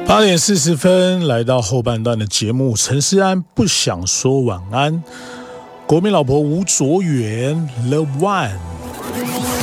8:40来到后半段的节目，陈思安不想说晚安，国民老婆吴卓源 The One。